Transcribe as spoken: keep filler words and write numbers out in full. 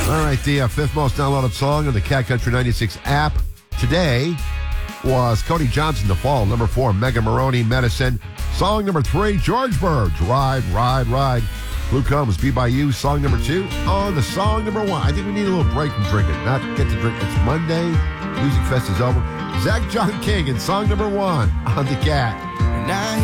All right, the uh, fifth most downloaded song on the Cat Country ninety-six app today was Cody Johnson, The Fall. Number four, Mega Maroney, Medicine. Song number three, George Birch, Ride, Ride, Ride. Blue Combs, Be By You. Song number two on the song number one. I think we need a little break from drinking, not get to drink. It's Monday. Music Fest is over. Zach John King and song number one on the Cat. And I